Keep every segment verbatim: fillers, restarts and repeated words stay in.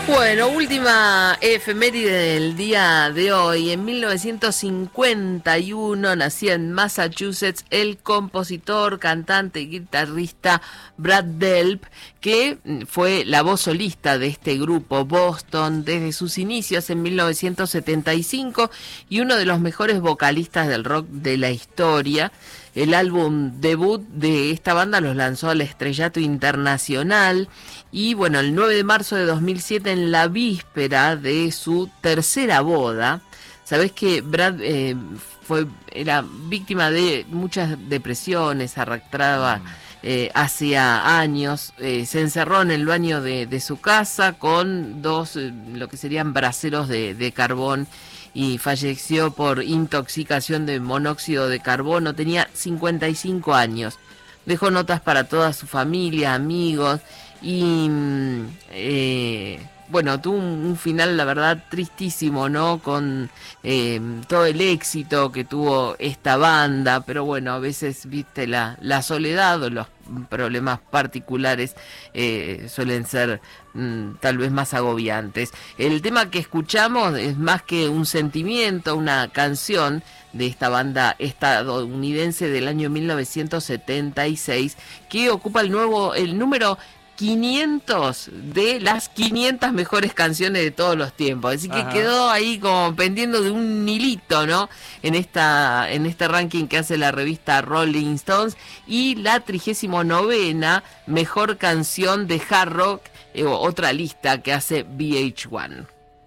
Bueno, última efeméride del día de hoy. En mil novecientos cincuenta y uno nacía en Massachusetts el compositor, cantante y guitarrista Brad Delp, que fue la voz solista de este grupo Boston desde sus inicios en mil novecientos setenta y cinco y uno de los mejores vocalistas del rock de la historia. El álbum debut de esta banda los lanzó al estrellato internacional y bueno, el nueve de marzo de dos mil siete, en la víspera de su tercera boda, sabés que Brad eh, fue era víctima de muchas depresiones, arrastraba eh, hacía años, eh, se encerró en el baño de, de su casa con dos, eh, lo que serían braseros de, de carbón, y falleció por intoxicación de monóxido de carbono. Tenía cincuenta y cinco años. Dejó notas para toda su familia, amigos y eh, bueno, tuvo un, un final, la verdad, tristísimo, ¿no? Con eh, todo el éxito que tuvo esta banda, pero bueno, a veces, viste, la, la soledad o los problemas particulares eh, suelen ser mm, tal vez más agobiantes. El tema que escuchamos es más que un sentimiento, una canción de esta banda estadounidense del año mil novecientos setenta y seis, que ocupa el nuevo, el número quinientos de las quinientas mejores canciones de todos los tiempos. Así que Ajá. quedó ahí como pendiendo de un hilito, ¿no? En esta en este ranking que hace la revista Rolling Stones, y la trigésimo novena mejor canción de hard rock, eh, otra lista que hace V H uno.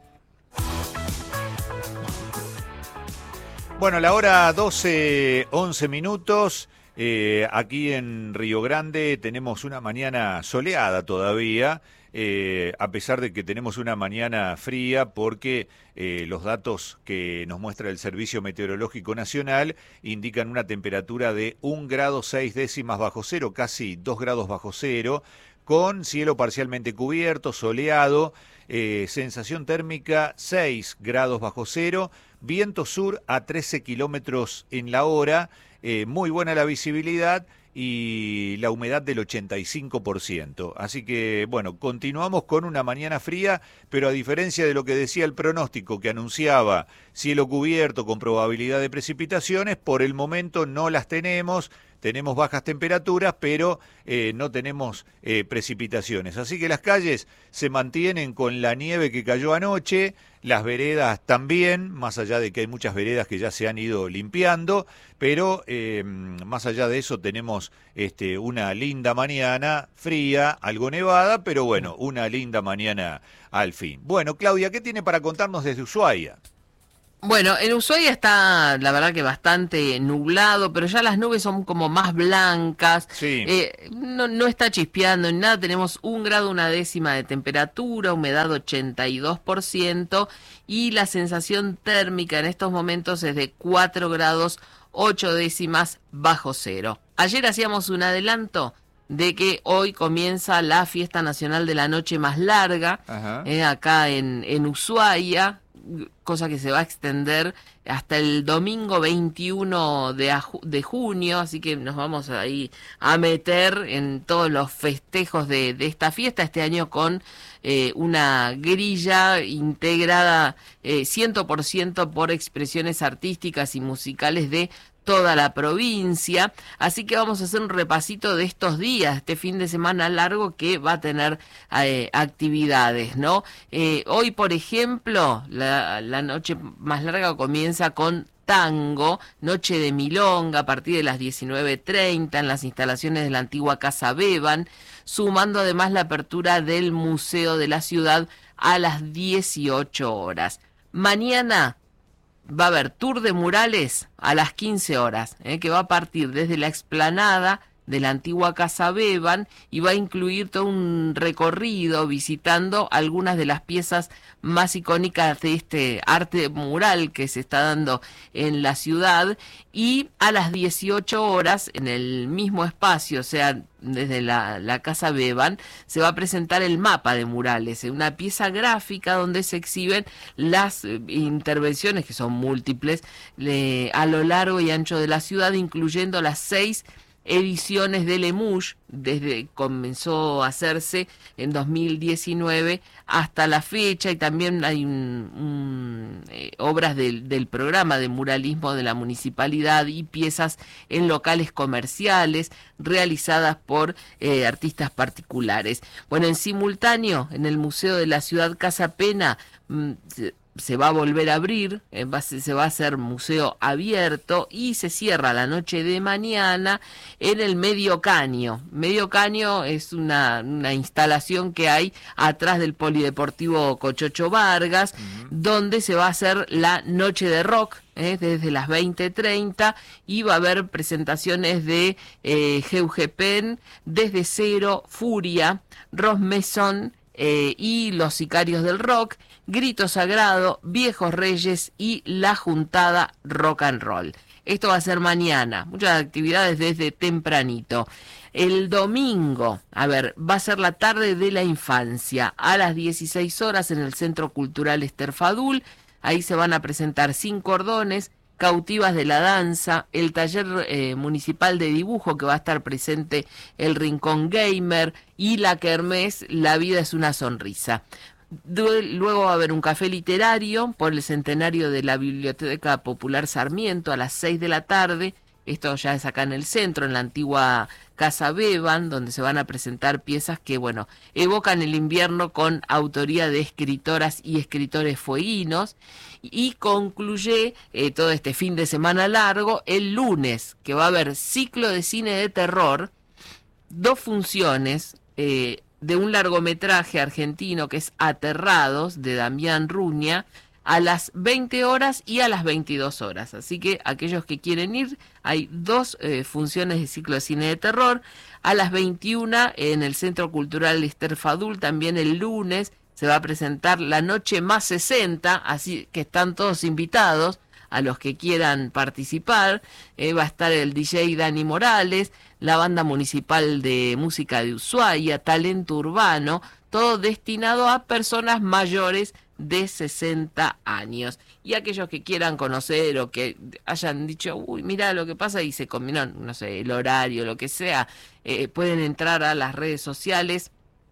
Bueno, la hora doce, once minutos. Eh, aquí en Río Grande tenemos una mañana soleada todavía, eh, a pesar de que tenemos una mañana fría, porque eh, los datos que nos muestra el Servicio Meteorológico Nacional indican una temperatura de un grado seis décimas bajo cero, casi dos grados bajo cero, con cielo parcialmente cubierto, soleado, eh, sensación térmica seis grados bajo cero, viento sur a trece kilómetros en la hora. Eh, muy buena la visibilidad y la humedad del ochenta y cinco por ciento. Así que, bueno, continuamos con una mañana fría, pero a diferencia de lo que decía el pronóstico que anunciaba cielo cubierto con probabilidad de precipitaciones, por el momento no las tenemos. Tenemos bajas temperaturas, pero eh, no tenemos eh, precipitaciones. Así que las calles se mantienen con la nieve que cayó anoche, las veredas también, más allá de que hay muchas veredas que ya se han ido limpiando, pero eh, más allá de eso tenemos este, una linda mañana fría, algo nevada, pero bueno, una linda mañana al fin. Bueno, Claudia, ¿qué tiene para contarnos desde Ushuaia? Bueno, en Ushuaia está, la verdad, que bastante nublado, pero ya las nubes son como más blancas. Sí. Eh, no, no está chispeando ni nada. Tenemos un grado, una décima de temperatura, humedad ochenta y dos por ciento y la sensación térmica en estos momentos es de cuatro grados, ocho décimas bajo cero. Ayer hacíamos un adelanto de que hoy comienza la Fiesta Nacional de la Noche Más Larga, eh, acá en, en Ushuaia, cosa que se va a extender hasta el domingo veintiuno de, aju- de junio, así que nos vamos ahí a meter en todos los festejos de, de esta fiesta, este año con eh, una grilla integrada eh, cien por ciento por expresiones artísticas y musicales de toda la provincia, así que vamos a hacer un repasito de estos días, este fin de semana largo que va a tener eh, actividades, ¿no? Eh, hoy, por ejemplo, la, la noche más larga comienza con tango, noche de milonga a partir de las diecinueve treinta en las instalaciones de la antigua Casa Beban, sumando además la apertura del Museo de la Ciudad a las dieciocho horas. Mañana va a haber tour de murales a las quince horas, eh, que va a partir desde la explanada de la antigua Casa Beban y va a incluir todo un recorrido visitando algunas de las piezas más icónicas de este arte mural que se está dando en la ciudad, y a las dieciocho horas en el mismo espacio, o sea, desde la, la Casa Beban, se va a presentar el mapa de murales, una pieza gráfica donde se exhiben las eh, intervenciones, que son múltiples, le, a lo largo y ancho de la ciudad, incluyendo las seis ediciones de Lemush, desde comenzó a hacerse en dos mil diecinueve hasta la fecha, y también hay un, un, eh, obras del, del programa de muralismo de la municipalidad y piezas en locales comerciales realizadas por eh, artistas particulares. Bueno, en simultáneo, en el Museo de la Ciudad Casa Pena, mmm, se va a volver a abrir, eh, va, se va a hacer museo abierto y se cierra la noche de mañana en el Medio Caño. Medio Caño es una, una instalación que hay atrás del Polideportivo Cochocho Vargas, uh-huh. donde se va a hacer la noche de rock, eh, desde las veinte treinta, y va a haber presentaciones de eh, G U G Pen, Desde Cero, Furia, Ros Mason, Eh, y Los Sicarios del Rock, Grito Sagrado, Viejos Reyes y La Juntada Rock and Roll. Esto va a ser mañana, muchas actividades desde tempranito. El domingo, a ver, va a ser la tarde de la infancia, a las dieciséis horas en el Centro Cultural Ester Fadul. Ahí se van a presentar Sin Cordones, Cautivas de la Danza, el taller eh, municipal de dibujo, que va a estar presente el Rincón Gamer, y la kermés La Vida es una Sonrisa. Luego va a haber un café literario por el centenario de la Biblioteca Popular Sarmiento a las seis de la tarde. Esto ya es acá en el centro, en la antigua Casa Beban, donde se van a presentar piezas que, bueno, evocan el invierno con autoría de escritoras y escritores fueguinos. Y concluye eh, todo este fin de semana largo el lunes, que va a haber ciclo de cine de terror, dos funciones eh, de un largometraje argentino que es Aterrados, de Damián Ruña, a las veinte horas y a las veintidós horas. Así que aquellos que quieren ir, hay dos eh, funciones de ciclo de cine de terror. A las veintiuna en el Centro Cultural Ester Fadul, también el lunes, se va a presentar La Noche Más sesenta, así que están todos invitados a los que quieran participar. Eh, va a estar el D J Dani Morales, la Banda Municipal de Música de Ushuaia, Talento Urbano, todo destinado a personas mayores de sesenta años. Y aquellos que quieran conocer o que hayan dicho, uy, mira lo que pasa, y se combinó, no sé, el horario, lo que sea, eh, pueden entrar a las redes sociales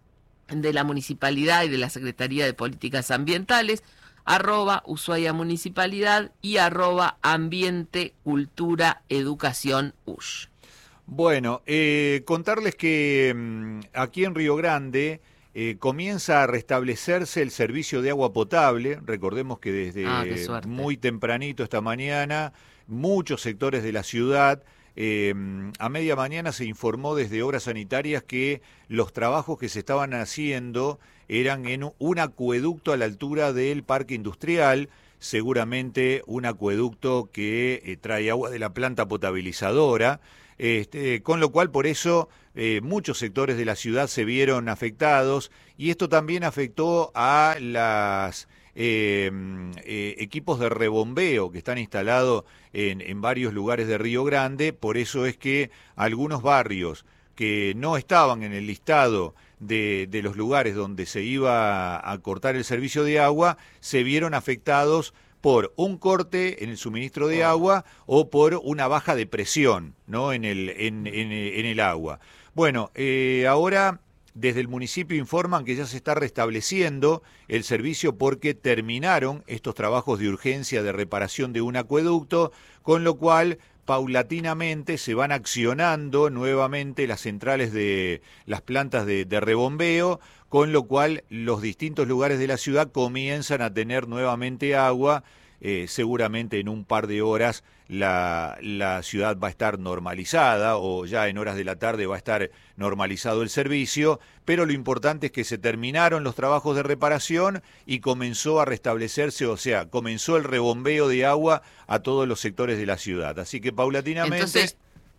de la Municipalidad y de la Secretaría de Políticas Ambientales, arroba Ushuaia Municipalidad y arroba Ambiente, Cultura, Educación U S H. Bueno, eh, contarles que mmm, aquí en Río Grande eh, comienza a restablecerse el servicio de agua potable. Recordemos que desde ah, muy tempranito esta mañana, muchos sectores de la ciudad, Eh, a media mañana se informó desde Obras Sanitarias que los trabajos que se estaban haciendo eran en un acueducto a la altura del Parque Industrial, seguramente un acueducto que eh, trae agua de la planta potabilizadora, este, con lo cual por eso eh, muchos sectores de la ciudad se vieron afectados, y esto también afectó a las Eh, eh, equipos de rebombeo que están instalados en, en varios lugares de Río Grande. Por eso es que algunos barrios que no estaban en el listado de, de los lugares donde se iba a cortar el servicio de agua se vieron afectados por un corte en el suministro de agua o por una baja de presión, ¿no?, en el, en, en, en el agua. Bueno, eh, ahora desde el municipio informan que ya se está restableciendo el servicio porque terminaron estos trabajos de urgencia de reparación de un acueducto, con lo cual paulatinamente se van accionando nuevamente las centrales de las plantas de, de rebombeo, con lo cual los distintos lugares de la ciudad comienzan a tener nuevamente agua. Eh, seguramente en un par de horas la, la ciudad va a estar normalizada, o ya en horas de la tarde va a estar normalizado el servicio, pero lo importante es que se terminaron los trabajos de reparación y comenzó a restablecerse, o sea, comenzó el rebombeo de agua a todos los sectores de la ciudad. Así que paulatinamente... Entonces,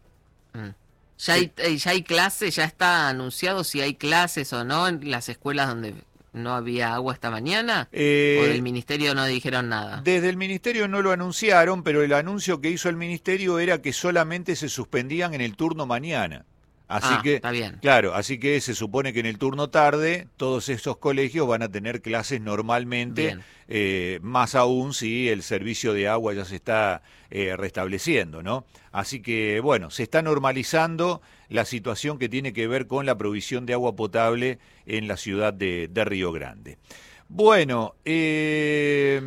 ¿ya hay, ya hay clases? ¿Ya está anunciado si hay clases o no en las escuelas donde no había agua esta mañana? Eh, ¿O del ministerio no dijeron nada? Desde el ministerio no lo anunciaron, pero el anuncio que hizo el ministerio era que solamente se suspendían en el turno mañana. Así Ah, que, está bien. claro, así que se supone que en el turno tarde todos esos colegios van a tener clases normalmente, Bien. eh, más aún si el servicio de agua ya se está eh, restableciendo, ¿no? Así que, bueno, se está normalizando la situación que tiene que ver con la provisión de agua potable en la ciudad de, de Río Grande. Bueno, eh,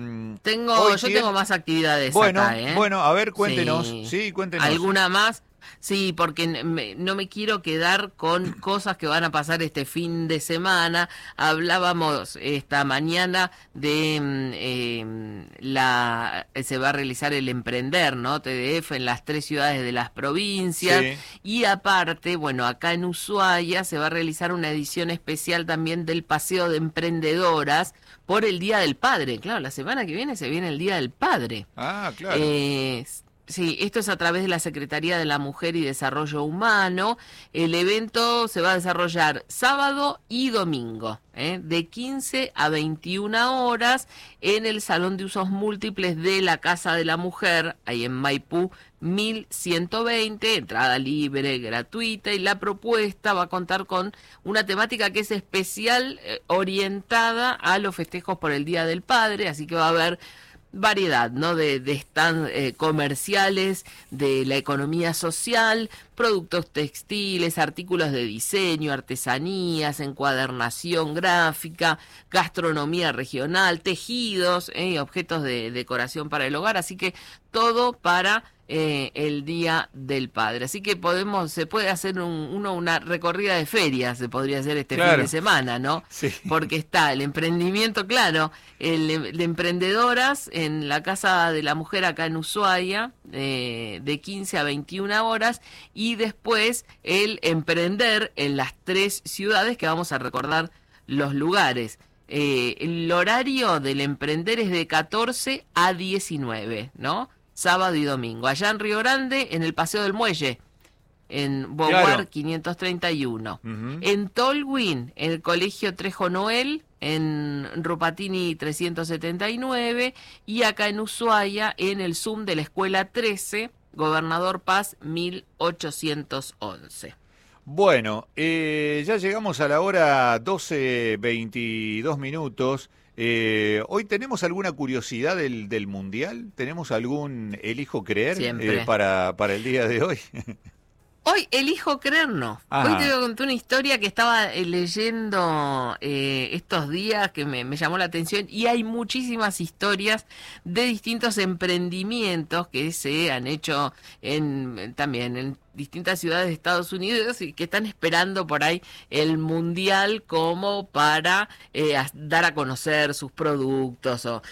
Tengo, hoy yo tengo tiene... más actividades acá, Bueno, ¿eh? bueno, a ver, cuéntenos, Sí. sí, cuéntenos. ¿Alguna más? Sí, porque n- me- no me quiero quedar con cosas que van a pasar este fin de semana. Hablábamos esta mañana de mm, eh, la se va a realizar el Emprender, ¿no? T D F en las tres ciudades de las provincias Sí. y aparte, bueno, acá en Ushuaia se va a realizar una edición especial también del Paseo de Emprendedoras por el Día del Padre. Claro, la semana que viene se viene el Día del Padre. Ah, claro. Eh, sí, esto es a través de la Secretaría de la Mujer y Desarrollo Humano. El evento se va a desarrollar sábado y domingo, ¿eh? De quince a veintiuna horas en el Salón de Usos Múltiples de la Casa de la Mujer, ahí en Maipú mil ciento veinte, entrada libre, gratuita, y la propuesta va a contar con una temática que es especial, eh, orientada a los festejos por el Día del Padre, así que va a haber variedad, ¿no? De, de stand eh, comerciales, de la economía social, productos textiles, artículos de diseño, artesanías, encuadernación gráfica, gastronomía regional, tejidos, eh, objetos de decoración para el hogar, así que todo para eh, el Día del Padre. Así que podemos, se puede hacer un, uno una recorrida de ferias, se podría hacer este fin de Claro. semana, ¿no? Sí. Porque está el emprendimiento, claro, el de emprendedoras en la Casa de la Mujer acá en Ushuaia, eh, de quince a veintiuna horas, y después el emprender en las tres ciudades que vamos a recordar los lugares. Eh, el horario del emprender es de catorce a diecinueve, ¿no? Sábado y domingo. Allá en Río Grande, en el Paseo del Muelle, en Boguar Claro. quinientos treinta y uno. Ujú. En Tolwyn, en el Colegio Trejo Noel, en Rupatini trescientos setenta y nueve, y acá en Ushuaia, en el Zoom de la Escuela trece, Gobernador Paz mil ochocientos once. Bueno, eh, ya llegamos a la hora doce veintidós minutos. Eh, ¿hoy tenemos alguna curiosidad del, del Mundial? ¿Tenemos algún elijo creer Siempre. eh, para, para el día de hoy? Hoy elijo creer no. Hoy te Ajá. voy a contar una historia que estaba eh, leyendo eh, estos días que me, me llamó la atención, y hay muchísimas historias de distintos emprendimientos que se han hecho en también en distintas ciudades de Estados Unidos y que están esperando por ahí el mundial como para eh, a- dar a conocer sus productos o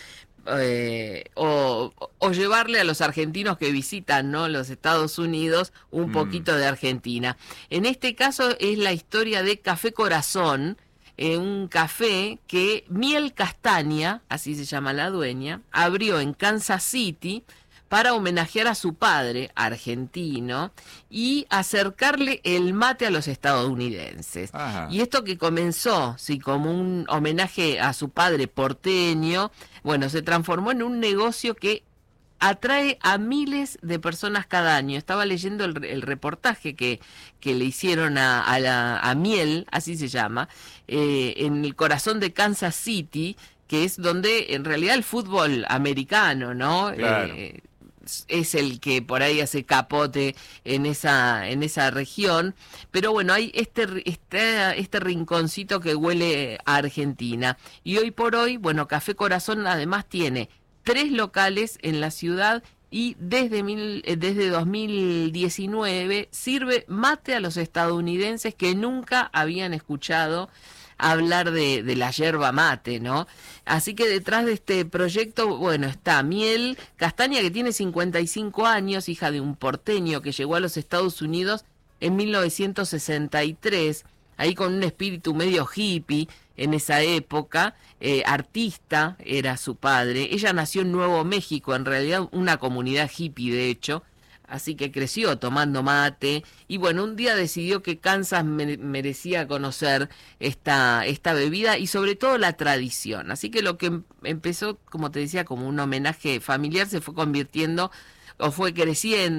eh, o, o llevarle a los argentinos que visitan, ¿no?, los Estados Unidos un Mm. poquito de Argentina. En este caso es la historia de Café Corazón, eh, un café que Miel Castaña, así se llama la dueña, abrió en Kansas City para homenajear a su padre, argentino, y acercarle el mate a los estadounidenses. Ajá. Y esto que comenzó, sí, como un homenaje a su padre porteño, bueno, se transformó en un negocio que atrae a miles de personas cada año. Estaba leyendo el, el reportaje que, que le hicieron a, a, la, a Miel, así se llama, eh, en el corazón de Kansas City, que es donde en realidad el fútbol americano, ¿no? Claro. Eh, es el que por ahí hace capote en esa en esa región, pero bueno, hay este este este rinconcito que huele a Argentina, y hoy por hoy, bueno, Café Corazón además tiene tres locales en la ciudad y desde mil, eh, desde dos mil diecinueve sirve mate a los estadounidenses que nunca habían escuchado hablar de, de la yerba mate, ¿no? Así que detrás de este proyecto, bueno, está Miel Castaña, que tiene cincuenta y cinco años, hija de un porteño que llegó a los Estados Unidos en mil novecientos sesenta y tres, ahí con un espíritu medio hippie en esa época, eh, artista era su padre. Ella nació en Nuevo México, en realidad una comunidad hippie de hecho, así que creció tomando mate, y bueno, un día decidió que Kansas me merecía conocer esta, esta bebida y sobre todo la tradición. Así que lo que em empezó, como te decía, como un homenaje familiar, se fue convirtiendo o fue creciendo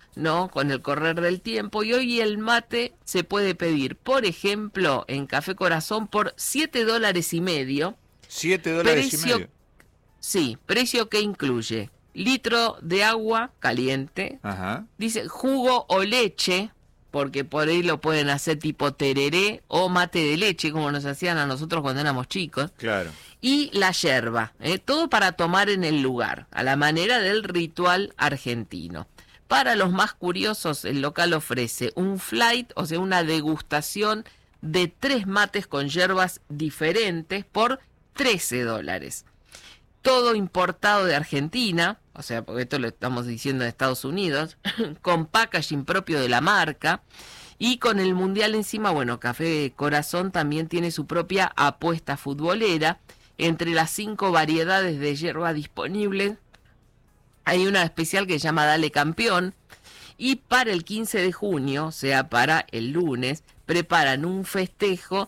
¿no? Con el correr del tiempo. Y hoy el mate se puede pedir, por ejemplo, en Café Corazón por siete dólares y medio. Siete dólares precio, y medio. Sí, precio que incluye litro de agua caliente, Ajá. dice jugo o leche, porque por ahí lo pueden hacer tipo tereré o mate de leche, como nos hacían a nosotros cuando éramos chicos. Claro. Y la yerba, ¿eh? Todo para tomar en el lugar, a la manera del ritual argentino. Para los más curiosos, el local ofrece un flight, o sea, una degustación de tres mates con yerbas diferentes por trece dólares. Todo importado de Argentina, o sea, porque esto lo estamos diciendo en Estados Unidos, con packaging propio de la marca, y con el Mundial encima, bueno, Café Corazón también tiene su propia apuesta futbolera. Entre las cinco variedades de yerba disponibles, hay una especial que se llama Dale Campeón, y para el quince de junio, o sea, para el lunes, preparan un festejo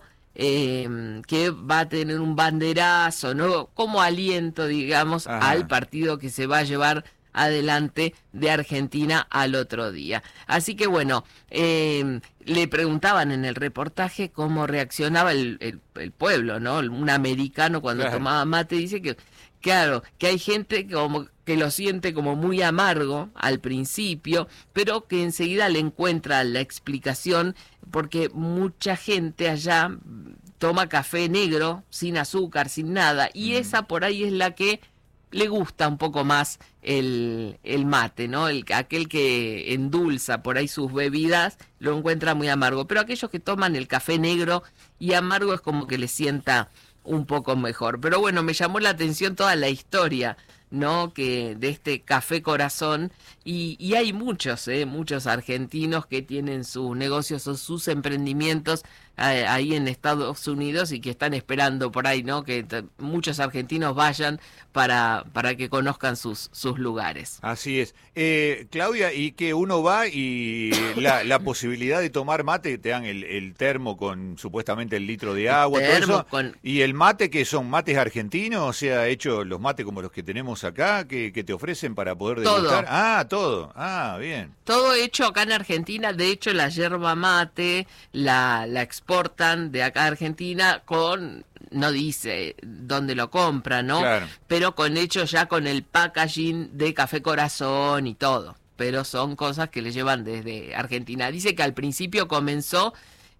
Eh, que va a tener un banderazo, ¿no? Como aliento, digamos, Ajá. al partido que se va a llevar adelante de Argentina al otro día. Así que bueno, eh, le preguntaban en el reportaje cómo reaccionaba el, el, el pueblo, ¿no? Un americano cuando Claro. tomaba mate, dice que, claro, que hay gente como que lo siente como muy amargo al principio, pero que enseguida le encuentra la explicación, porque mucha gente allá toma café negro, sin azúcar, sin nada, y mm. esa por ahí es la que le gusta un poco más el, el mate, ¿no? El, aquel que endulza por ahí sus bebidas lo encuentra muy amargo, pero aquellos que toman el café negro y amargo es como que le sienta un poco mejor. Pero bueno, me llamó la atención toda la historia, ¿no? Que de este Café Corazón, y, y hay muchos, ¿eh? Muchos argentinos que tienen sus negocios o sus emprendimientos eh, ahí en Estados Unidos y que están esperando por ahí, ¿no? Que t- muchos argentinos vayan para, para que conozcan sus, sus lugares. Así es. Eh, Claudia, y que uno va y la, la posibilidad de tomar mate, te dan el, el termo con supuestamente el litro de agua, todo eso. Con... Y el mate, que son mates argentinos, o sea, hecho los mates como los que tenemos acá, que, que te ofrecen para poder degustar. Todo. Ah, todo. Ah, bien. Todo hecho acá en Argentina. De hecho, la yerba mate la, la exportan de acá a Argentina con, no dice dónde lo compran, ¿no? Claro. Pero con hecho ya con el packaging de Café Corazón y todo. Pero son cosas que le llevan desde Argentina. Dice que al principio comenzó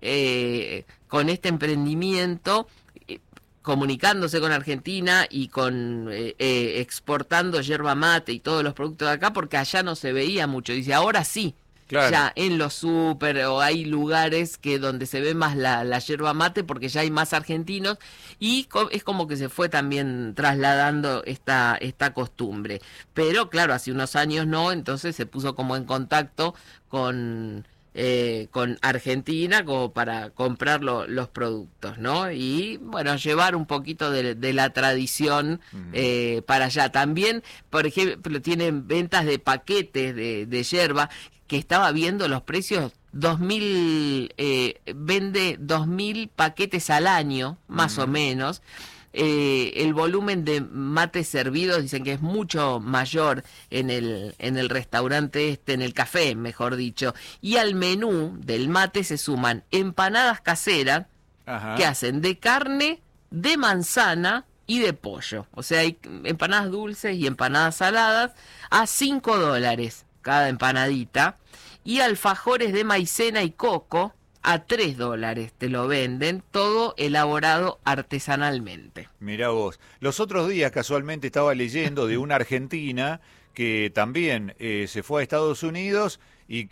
eh, con este emprendimiento, eh, comunicándose con Argentina y con eh, eh, exportando yerba mate y todos los productos de acá, porque allá no se veía mucho. Dice, ahora sí. Claro. Ya en los súper o hay lugares que donde se ve más la, la yerba mate porque ya hay más argentinos y co- es como que se fue también trasladando esta, esta costumbre. Pero claro, hace unos años no, entonces se puso como en contacto con, eh, con Argentina como para comprar lo, los productos, ¿no? Y bueno, llevar un poquito de, de la tradición uh-huh. eh, para allá. También, por ejemplo, tienen ventas de paquetes de, de yerba, que estaba viendo los precios, dos mil, eh, vende dos mil paquetes al año, más uh-huh. o menos. Eh, el volumen de mates servidos dicen que es mucho mayor en el, en el restaurante este, en el café, mejor dicho. Y al menú del mate se suman empanadas caseras, uh-huh. que hacen de carne, de manzana y de pollo. O sea, hay empanadas dulces y empanadas saladas a cinco dólares cada empanadita, y alfajores de maicena y coco a tres dólares te lo venden, todo elaborado artesanalmente. Mirá vos, los otros días casualmente estaba leyendo de una argentina que también eh, se fue a Estados Unidos y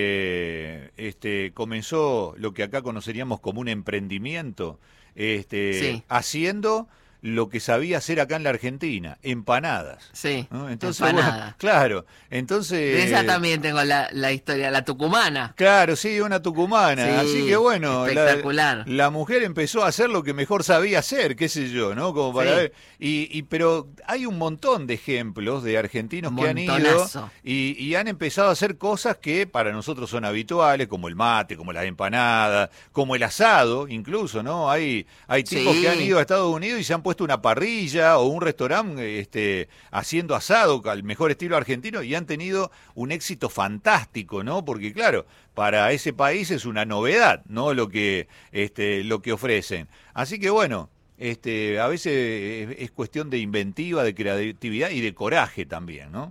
que este, comenzó lo que acá conoceríamos como un emprendimiento, este, sí. haciendo lo que sabía hacer acá en la Argentina, empanadas. Sí, ¿no? Entonces, empanadas. Bueno, claro, entonces... De esa también tengo la, la historia, la tucumana. Claro, sí, una tucumana. Sí, así que bueno, espectacular. La, la mujer empezó a hacer lo que mejor sabía hacer, qué sé yo, ¿no? Como para sí. ver. Y, y pero hay un montón de ejemplos de argentinos que han ido y, y han empezado a hacer cosas que para nosotros son habituales, como el mate, como las empanadas, como el asado, incluso, ¿no? Hay, hay tipos sí. que han ido a Estados Unidos y se han puesto puesto una parrilla o un restaurante este, haciendo asado al mejor estilo argentino y han tenido un éxito fantástico, ¿no? Porque claro, para ese país es una novedad, ¿no? Lo que, este, lo que ofrecen. Así que bueno, este, a veces es, es cuestión de inventiva, de creatividad y de coraje también, ¿no?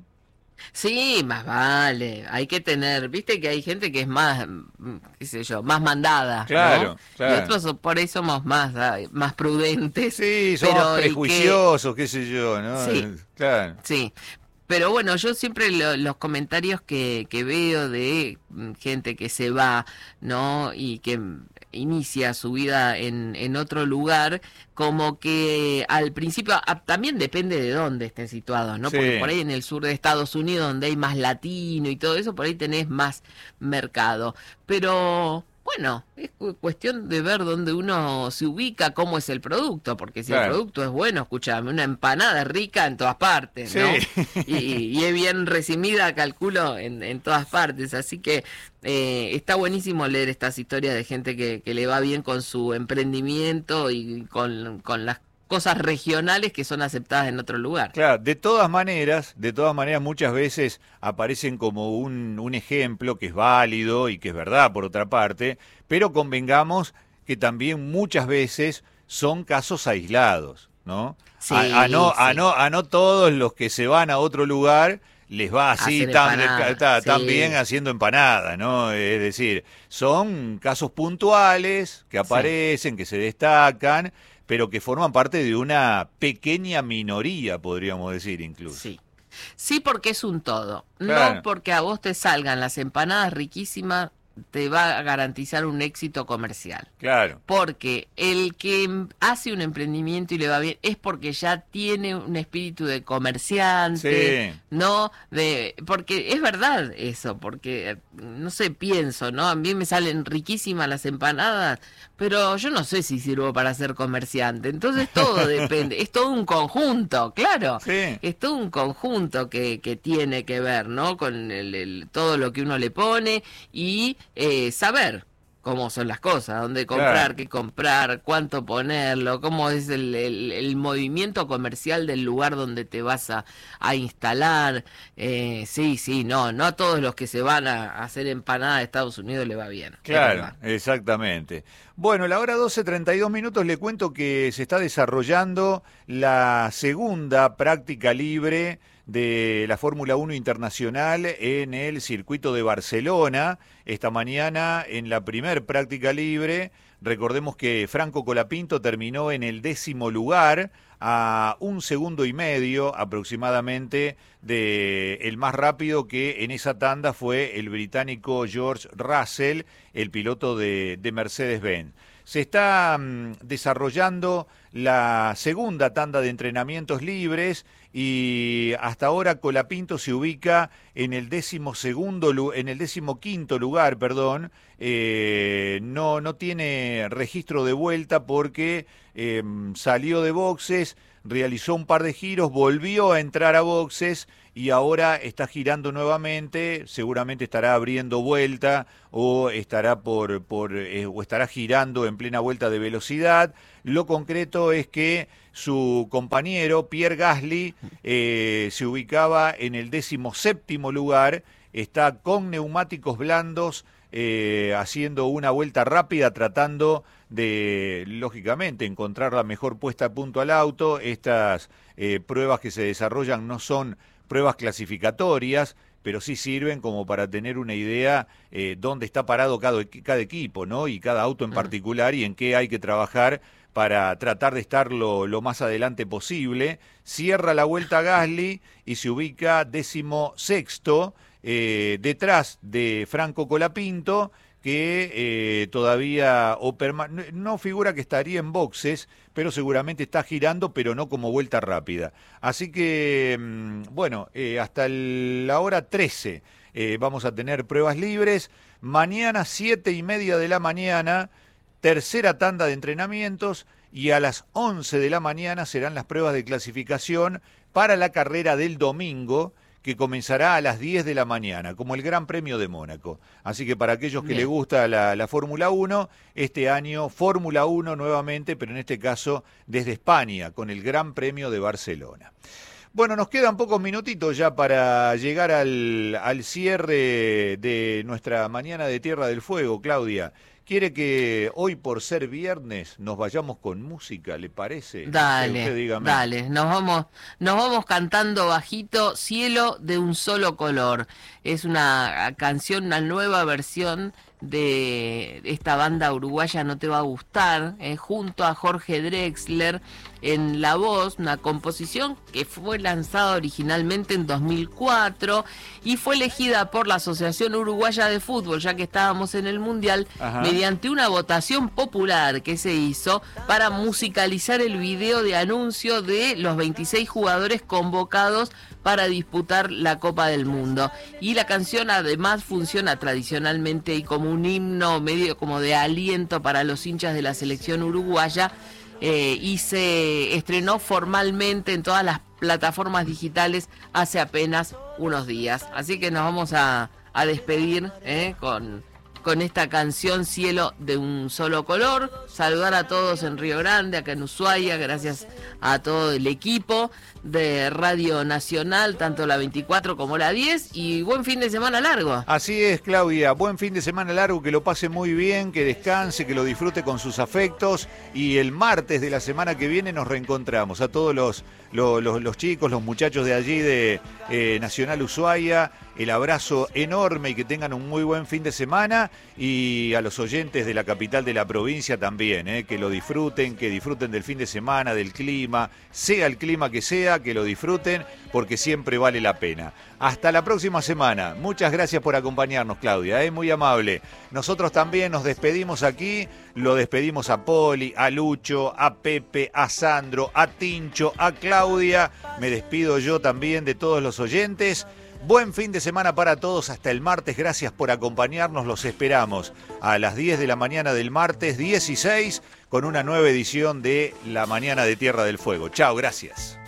Sí, más vale, hay que tener, viste que hay gente que es más, mm, qué sé yo, más mandada, Claro, ¿no? Y claro. otros por ahí somos más, ah, más prudentes, Sí, somos pero el que, prejuiciosos, qué sé yo, ¿no? sí, Claro, sí. Pero bueno, yo siempre lo- los comentarios que, que veo de mm, gente que se va, ¿no? Y que mm, inicia su vida en, en otro lugar, como que al principio ah, también depende de dónde estén situados, ¿no? Porque por sí. ahí en el sur de Estados Unidos, donde hay más latino y todo eso, por ahí tenés más mercado. Pero bueno, es cu- cuestión de ver dónde uno se ubica, cómo es el producto, porque si el Claro. producto es bueno, escúchame, una empanada es rica en todas partes, Sí. ¿no? Y, y es bien recibida, calculo, en, en todas partes. Así que eh, está buenísimo leer estas historias de gente que, que le va bien con su emprendimiento y con, con las cosas regionales que son aceptadas en otro lugar. Claro, de todas maneras, de todas maneras muchas veces aparecen como un, un ejemplo que es válido y que es verdad por otra parte, pero convengamos que también muchas veces son casos aislados, ¿no? A, a no, Sí, a sí. no, a no todos los que se van a otro lugar les va así Hacen tan, empanadas, ta- tan bien sí, haciendo empanada, ¿no? Es decir, son casos puntuales que sí, aparecen, que se destacan, pero que forman parte de una pequeña minoría, podríamos decir incluso. sí. Sí, porque es un todo. No Claro, porque a vos te salgan las empanadas riquísimas, te va a garantizar un éxito comercial. claro, Porque el que em- hace un emprendimiento y le va bien es porque ya tiene un espíritu de comerciante, sí, ¿no? De, porque es verdad eso, porque, eh, no sé, pienso, ¿no? A mí me salen riquísimas las empanadas, pero yo no sé si sirvo para ser comerciante. Entonces todo depende, es todo un conjunto, claro. sí, Es todo un conjunto que, que tiene que ver, ¿no? Con el, el- todo lo que uno le pone y eh, saber cómo son las cosas, dónde claro. comprar, qué comprar, cuánto ponerlo, cómo es el, el- el movimiento comercial del lugar donde te vas a, a instalar. Eh, sí, sí, no, no a todos los que se van a, a hacer empanada de Estados Unidos le va bien, es Claro, verdad. exactamente. Bueno, la hora doce treinta y dos minutos le cuento que se está desarrollando la segunda práctica libre de la Fórmula Uno Internacional en el circuito de Barcelona. Esta mañana en la primer práctica libre, recordemos que Franco Colapinto terminó en el décimo lugar, a un segundo y medio aproximadamente de el más rápido, que en esa tanda fue el británico George Russell, el piloto de, de Mercedes-Benz. Se está mm, desarrollando la segunda tanda de entrenamientos libres y hasta ahora Colapinto se ubica en el décimo segundo, lu- en el décimo quinto lugar, perdón. Eh, no, no tiene registro de vuelta porque eh, salió de boxes, realizó un par de giros, volvió a entrar a boxes y ahora está girando nuevamente, seguramente estará abriendo vuelta o estará por, por eh, o estará girando en plena vuelta de velocidad. Lo concreto es que su compañero Pierre Gasly eh, se ubicaba en el décimo séptimo lugar, está con neumáticos blandos, eh, haciendo una vuelta rápida, tratando de, lógicamente, encontrar la mejor puesta a punto al auto. Estas eh, pruebas que se desarrollan no son pruebas clasificatorias, pero sí sirven como para tener una idea eh, dónde está parado cada, cada equipo, ¿no? Y cada auto en Mm. particular y en qué hay que trabajar para tratar de estar lo, lo más adelante posible. Cierra la vuelta Gasly y se ubica décimo sexto, eh, detrás de Franco Colapinto, que eh, todavía o perma- no figura que estaría en boxes, pero seguramente está girando, pero no como vuelta rápida. Así que, mm, bueno, eh, hasta el- la hora trece eh, vamos a tener pruebas libres. Mañana, siete y media de la mañana, tercera tanda de entrenamientos y a las once de la mañana serán las pruebas de clasificación para la carrera del domingo, que comenzará a las diez de la mañana, como el Gran Premio de Mónaco. Así que para aquellos que Bien. les gusta la, la Fórmula uno, este año Fórmula uno nuevamente, pero en este caso desde España, con el Gran Premio de Barcelona. Bueno, nos quedan pocos minutitos ya para llegar al, al cierre de nuestra mañana de Tierra del Fuego, Claudia. ¿Quiere que hoy, por ser viernes, nos vayamos con música, le parece? Dale, Usted dígame. dale, nos vamos, nos vamos cantando bajito Cielo de un solo color. Es una canción, una nueva versión de esta banda uruguaya No Te Va a Gustar, eh, junto a Jorge Drexler en la voz, una composición que fue lanzada originalmente en dos mil cuatro y fue elegida por la Asociación Uruguaya de Fútbol, ya que estábamos en el Mundial, Ajá. mediante una votación popular que se hizo para musicalizar el video de anuncio de los veintiséis jugadores convocados para disputar la Copa del Mundo. Y la canción además funciona tradicionalmente y como un himno medio como de aliento para los hinchas de la selección uruguaya, eh, y se estrenó formalmente en todas las plataformas digitales hace apenas unos días. Así que nos vamos a, a despedir eh, con... con esta canción Cielo de un solo color. Saludar a todos en Río Grande, acá en Ushuaia, gracias a todo el equipo de Radio Nacional, tanto la veinticuatro como la diez, y buen fin de semana largo. Así es, Claudia, buen fin de semana largo, que lo pase muy bien, que descanse, que lo disfrute con sus afectos, y el martes de la semana que viene nos reencontramos. A todos los, los, los, los chicos, los muchachos de allí de eh, Nacional Ushuaia, el abrazo enorme y que tengan un muy buen fin de semana, y a los oyentes de la capital de la provincia también, eh, que lo disfruten, que disfruten del fin de semana, del clima, sea el clima que sea, que lo disfruten, porque siempre vale la pena. Hasta la próxima semana. Muchas gracias por acompañarnos, Claudia, eh, muy amable. Nosotros también nos despedimos aquí, lo despedimos a Poli, a Lucho, a Pepe, a Sandro, a Tincho, a Claudia. Me despido yo también de todos los oyentes. Buen fin de semana para todos, hasta el martes, gracias por acompañarnos, los esperamos a las diez de la mañana del martes dieciséis con una nueva edición de La Mañana de Tierra del Fuego. Chao, gracias.